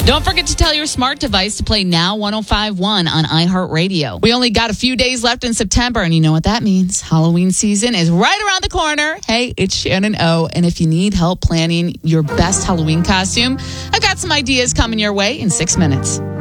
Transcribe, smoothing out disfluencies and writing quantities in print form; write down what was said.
Don't forget to tell your smart device to play Now 105.1 on iHeartRadio. We only got a few days left in September, and you know what that means. Halloween season is right around the corner. Hey, it's Shannon O, and if you need help planning your best Halloween costume, I've got some ideas coming your way in 6 minutes.